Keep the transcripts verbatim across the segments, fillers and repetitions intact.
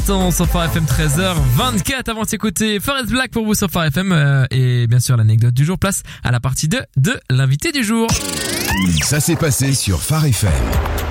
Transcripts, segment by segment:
Sur Phare F M, treize heures vingt-quatre. Avant de s'écouter Forest Black pour vous sur Phare F M, euh, et bien sûr l'anecdote du jour. Place à la partie deux de l'invité du jour. Ça s'est passé sur Phare F M.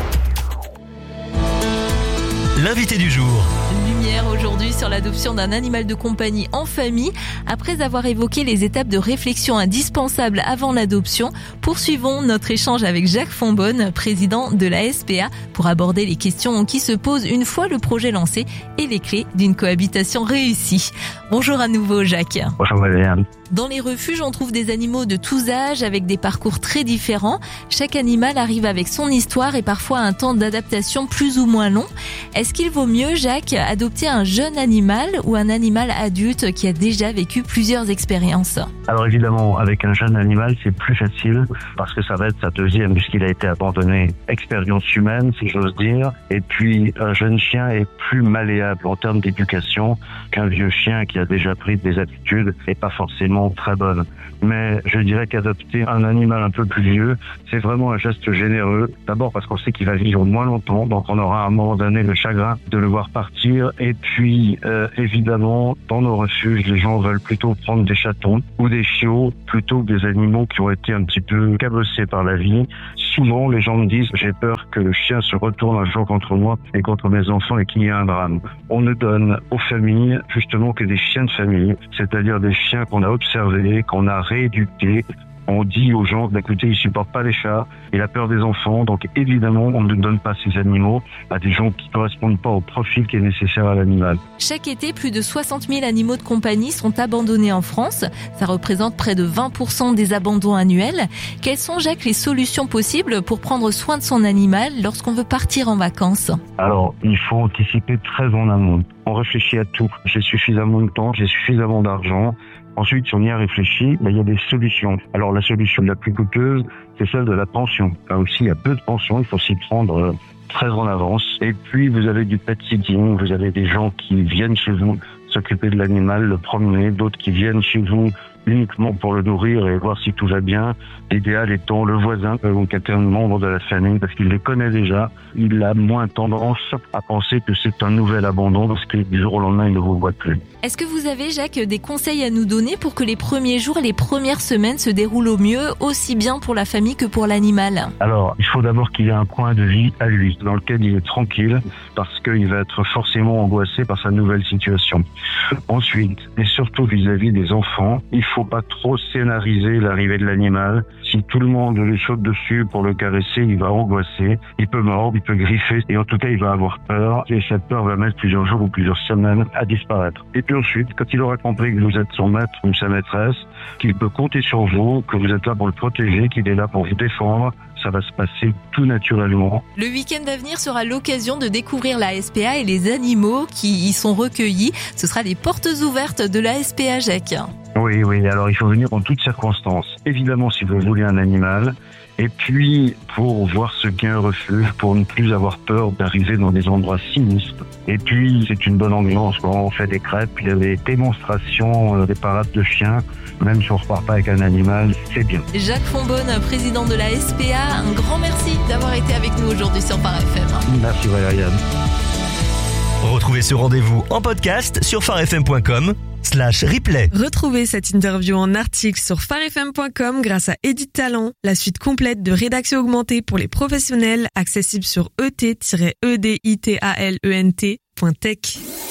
L'invité du jour. Lumière aujourd'hui sur l'adoption d'un animal de compagnie en famille. Après avoir évoqué les étapes de réflexion indispensables avant l'adoption, poursuivons notre échange avec Jacques Fonbonne, président de la S P A, pour aborder les questions qui se posent une fois le projet lancé et les clés d'une cohabitation réussie. Bonjour à nouveau Jacques. Bonjour Valérie. Dans les refuges, on trouve des animaux de tous âges avec des parcours très différents. Chaque animal arrive avec son histoire et parfois un temps d'adaptation plus ou moins long. Est-ce qu'il vaut mieux, Jacques, adopter un jeune animal ou un animal adulte qui a déjà vécu plusieurs expériences ? Alors évidemment, avec un jeune animal, c'est plus facile parce que ça va être sa deuxième puisqu'il a été abandonné. Expérience humaine, si j'ose dire. Et puis, un jeune chien est plus malléable en termes d'éducation qu'un vieux chien qui a déjà pris des habitudes et pas forcément très bonnes. Mais je dirais qu'adopter un animal un peu plus vieux, c'est vraiment un geste généreux. D'abord parce qu'on sait qu'il va vivre moins longtemps, donc on aura à un moment donné le chagrin de le voir partir. Et puis, euh, évidemment, dans nos refuges, les gens veulent plutôt prendre des chatons ou des chiots plutôt que des animaux qui ont été un petit peu cabossés par la vie. Souvent, les gens me disent « j'ai peur que le chien se retourne un jour contre moi et contre mes enfants et qu'il y ait un drame ». On ne donne aux familles justement que des chiens de famille, c'est-à-dire des chiens qu'on a observés, qu'on a rééduqués. On dit aux gens, écoutez, il ne supporte pas les chats, il a peur des enfants, donc évidemment, on ne donne pas ces animaux à des gens qui ne correspondent pas au profil qui est nécessaire à l'animal. Chaque été, plus de soixante mille animaux de compagnie sont abandonnés en France. Ça représente près de vingt pour cent des abandons annuels. Quelles sont, Jacques, les solutions possibles pour prendre soin de son animal lorsqu'on veut partir en vacances ? Alors, il faut anticiper très en amont. On réfléchit à tout. J'ai suffisamment de temps, j'ai suffisamment d'argent. Ensuite, si on y a réfléchi, ben, il y a des solutions. Alors, la solution la plus coûteuse, c'est celle de la pension. Là aussi, il y a peu de pensions, il faut s'y prendre euh, très en avance. Et puis, vous avez du pet sitting, vous avez des gens qui viennent chez vous s'occuper de l'animal, le promener, d'autres qui viennent chez vous uniquement pour le nourrir et voir si tout va bien. L'idéal étant le voisin ou quelqu'un de membre de la famille parce qu'il les connaît déjà. Il a moins tendance à penser que c'est un nouvel abandon parce que du jour au lendemain, il ne vous voit plus. Est-ce que vous avez, Jacques, des conseils à nous donner pour que les premiers jours et les premières semaines se déroulent au mieux, aussi bien pour la famille que pour l'animal ? Alors, il faut d'abord qu'il ait un coin de vie à lui, dans lequel il est tranquille, parce qu'il va être forcément angoissé par sa nouvelle situation. Ensuite, et surtout vis-à-vis des enfants, il faut pas trop scénariser l'arrivée de l'animal. Si tout le monde lui saute dessus pour le caresser, il va angoisser, il peut mordre, il peut griffer, et en tout cas, il va avoir peur, et cette peur va mettre plusieurs jours ou plusieurs semaines à disparaître. Et puis ensuite, quand il aura compris que vous êtes son maître ou sa maîtresse, qu'il peut compter sur vous, que vous êtes là pour le protéger, qu'il est là pour vous défendre, ça va se passer tout naturellement. Le week-end à venir sera l'occasion de découvrir la S P A et les animaux qui y sont recueillis. Ce sera les portes ouvertes de la S P A, Jacques. Oui, oui, alors il faut venir en toutes circonstances. Évidemment, si vous voulez un animal, et puis pour voir ce qu'est un refuge, pour ne plus avoir peur d'arriver dans des endroits sinistres. Et puis, c'est une bonne ambiance. Quand on fait des crêpes, il y a des démonstrations, des parades de chiens. Même si on ne repart pas avec un animal, c'est bien. Jacques Fonbonne, président de la S P A, un grand merci d'avoir été avec nous aujourd'hui sur Phare F M. Merci Valérie. Retrouvez ce rendez-vous en podcast sur pharefm point com slash replay. Retrouvez cette interview en article sur pharefm point com grâce à Edit Talent, la suite complète de rédaction augmentée pour les professionnels, accessible sur e t tiret e d i t a l e n t point tech.